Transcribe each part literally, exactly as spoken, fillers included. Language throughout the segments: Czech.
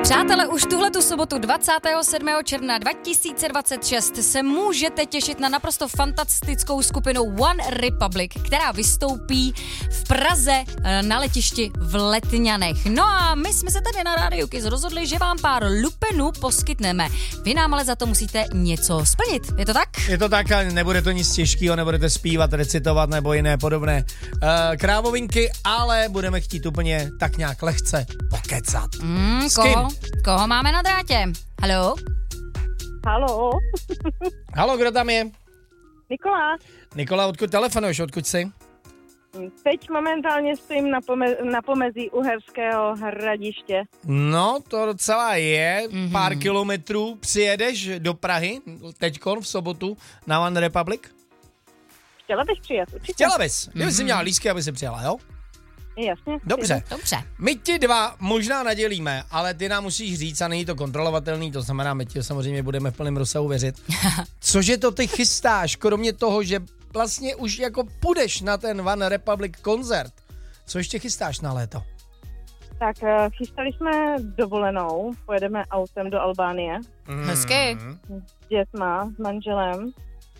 Přátelé, už tuhletu sobotu dvacátého sedmého června dva tisíce dvacet šest se můžete těšit na naprosto fantastickou skupinu One Republic, která vystoupí v Praze na letišti v Letňanech. No a my jsme se tady na Rádiu Kiss rozhodli, že vám pár lupenů poskytneme. Vy nám ale za to musíte něco splnit. Je to tak? Je to tak, ale nebude to nic těžkého, nebudete zpívat, recitovat nebo jiné podobné uh, krávovinky, ale budeme chtít úplně tak nějak lehce pokecat. Mm, koho? Koho máme na drátě? Haló? Haló? Haló, kdo tam je? Nikola. Nikola, odkud telefonuješ, odkud jsi? Teď momentálně stojím na, pome- na pomezí Uherského Hradiště. No, to docela je, mm-hmm. pár kilometrů. Přijedeš do Prahy teďkon v sobotu na One Republic? Chtěla bych přijet, určitě. Chtěla bys, kdyby mm-hmm. jsi měla lístky, aby si přijela, jo? Jasně. Dobře. Dobře. My ti dva možná nadělíme, ale ty nám musíš říct, a není to kontrolovatelný, to znamená, my ti samozřejmě budeme v plném rozsahu věřit. Cože to ty chystáš, kromě toho, že vlastně už jako půjdeš na ten One Republic koncert, co ještě chystáš na léto? Tak chystali jsme dovolenou, pojedeme autem do Albánie. Mm. Hezky. S dětma, s manželem.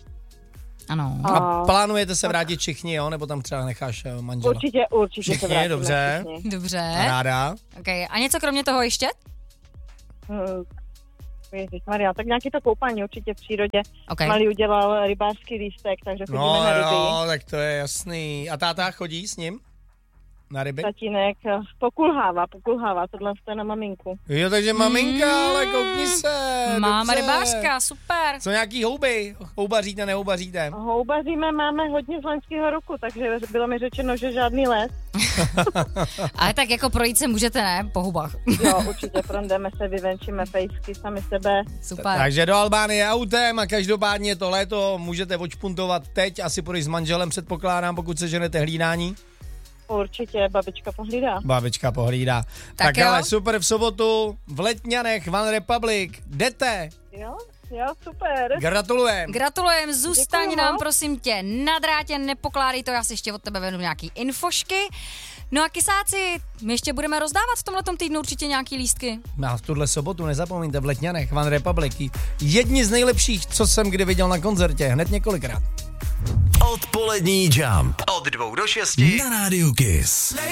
Ano. A, a plánujete se vrátit všichni, jo? Nebo tam třeba necháš manžela? Určitě, určitě všichni, se vrátíme. dobře. Všichni. Dobře. Ráda. Okay. A něco kromě toho ještě? Hmm. Ježišmarja, tak nějaký to koupání určitě v přírodě. Okay. Malý udělal rybářský lístek, takže chodíme No na ryby. jo, tak to je jasný. A táta chodí s ním? Na ryby? Tatínek pokulhává, pokulhává, tohle je na maminku. Jo, takže maminka, Mm. ale koukni se. Máma dobře. rybářka, super. Co nějaký houby? Houbaříte, nehoubaříte? Houbaříme máme hodně z loňského roku, takže bylo mi řečeno, že žádný les. Ale tak jako projít se můžete, ne? Po hubách. Jo, určitě projdeme se, vyvenčíme fejsky sami sebe. Super. Takže do Albánie autem a každopádně to léto můžete odšpuntovat teď, asi půjdeš s manželem, předpokládám, pokud se ženete hlídání. Určitě, babička pohlídá. Babička pohlídá. Tak, tak ale super v sobotu v Letňanech, One Republic. Jdete? Jo, jo, super. Gratulujem. Gratulujem, zůstaň Děkuju. nám prosím tě na drátě, nepokládej to, já si ještě od tebe vedu nějaký infošky. No a kysáci, my ještě budeme rozdávat v tomhletom týdnu určitě nějaký lístky. A v tuhle sobotu nezapomeňte v Letňanech, One Republic. Jedni z nejlepších, co jsem kdy viděl na koncertě, hned několikrát. Odpolední Jump od dvou do šesti na Rádiu Kiss.